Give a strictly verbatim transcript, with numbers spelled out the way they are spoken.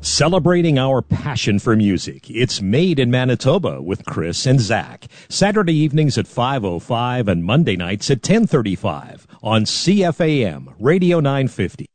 Celebrating our passion for music, it's Made in Manitoba with Chris and Zach. Saturday evenings at five oh five and Monday nights at ten thirty-five on C F A M Radio nine fifty.